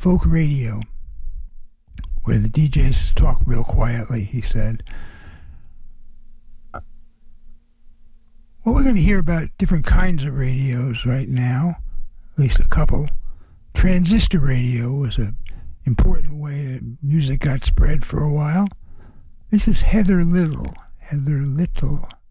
folk radio, where the DJs talk real quietly, he said. Well, we're going to hear about different kinds of radios right now, at least a couple. Transistor radio was an important way that music got spread for a while. This is Heather Little. Heather Little.